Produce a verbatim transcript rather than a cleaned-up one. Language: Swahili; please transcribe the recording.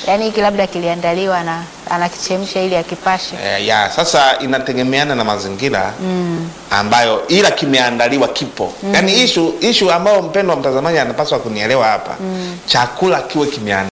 Yaani hiki labda kiliandaliwa na anakichemsha ili akipashe. Eh, ya sasa inategemeana na mazingira mm. ambayo ila kimeandaliwa kipo. Mm. Yaani issue issue ambayo mpendwa mtazamaji anapaswa kunielewa hapa. Mm. Chakula kiwe kimeandaliwa